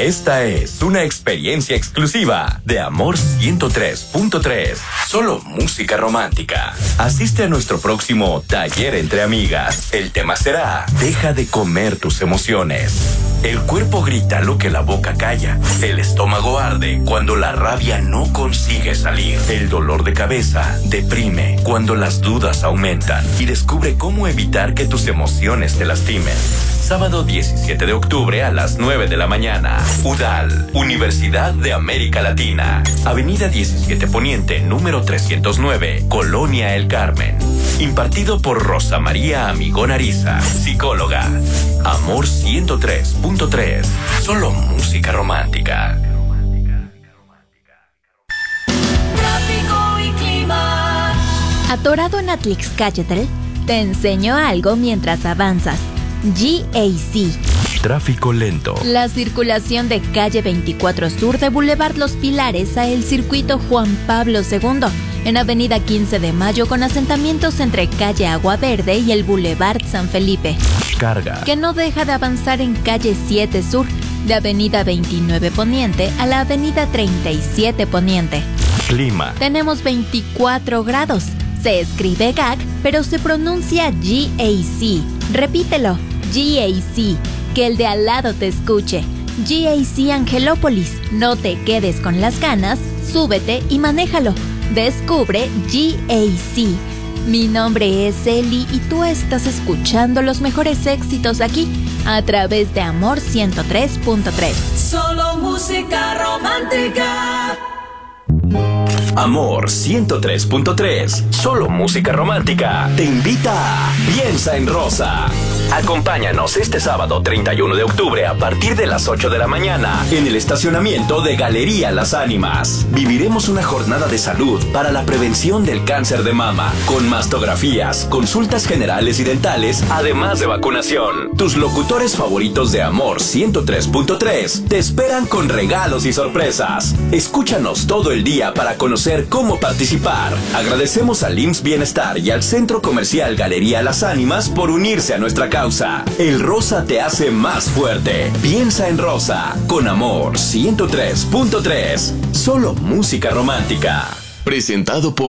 Esta es una experiencia exclusiva de Amor 103.3. Solo música romántica. Asiste a nuestro próximo taller entre amigas. El tema será: deja de comer tus emociones. El cuerpo grita lo que la boca calla. El estómago arde cuando la rabia no consigue salir. El dolor de cabeza deprime cuando las dudas aumentan. Y descubre cómo evitar que tus emociones te lastimen. Sábado 17 de octubre a las 9 de la mañana. UDAL, Universidad de América Latina. Avenida 17 Poniente, número 309, Colonia El Carmen. Impartido por Rosa María Amigón Ariza, psicóloga. Amor 103.3. Solo música romántica. Tráfico y clima. Atorado en Atlixcáyotl, te enseño algo mientras avanzas. GAC. Tráfico lento. La circulación de calle 24 Sur de Boulevard Los Pilares a el circuito Juan Pablo II, en avenida 15 de Mayo con asentamientos entre calle Agua Verde y el Boulevard San Felipe. Carga. Que no deja de avanzar en calle 7 Sur, de avenida 29 Poniente a la avenida 37 Poniente. Clima. Tenemos 24 grados. Se escribe GAC, pero se pronuncia GAC. Repítelo, GAC. Que el de al lado te escuche. GAC Angelópolis. No te quedes con las ganas, súbete y manéjalo. Descubre GAC. Mi nombre es Eli y tú estás escuchando los mejores éxitos aquí, a través de Amor 103.3. Solo música romántica. Amor 103.3. Solo música romántica. Te invita a Piensa en Rosa. Acompáñanos este sábado 31 de octubre a partir de las 8 de la mañana en el estacionamiento de Galería Las Ánimas. Viviremos una jornada de salud para la prevención del cáncer de mama, con mastografías, consultas generales y dentales, además de vacunación. Tus locutores favoritos de Amor 103.3 te esperan con regalos y sorpresas. Escúchanos todo el día para conocer cómo participar. Agradecemos al IMSS Bienestar y al Centro Comercial Galería Las Ánimas por unirse a nuestra causa. El rosa te hace más fuerte. Piensa en Rosa con Amor 103.3. Solo música romántica. Presentado por